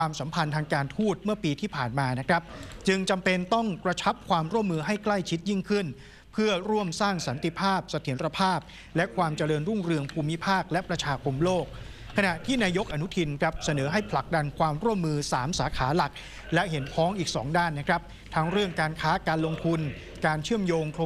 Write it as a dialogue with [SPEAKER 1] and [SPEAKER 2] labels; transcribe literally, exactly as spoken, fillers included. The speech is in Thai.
[SPEAKER 1] ความสัมพันธ์ทางการทูตเมื่อปีที่ผ่านมานะครับจึงจำเป็นต้องกระชับความร่วมมือให้ใกล้ชิดยิ่งขึ้นเพื่อร่วมสร้างสันติภาพเสถียรภาพและความเจริญรุ่งเรืองภูมิภาคและประชาคมโลกขณะที่นายกอนุทินครับเสนอให้ผลักดันความร่วมมือสามสาขาหลักและเห็นพ้องอีกสองด้านนะครับทั้งเรื่องการค้าการลงทุนการเชื่อมโยง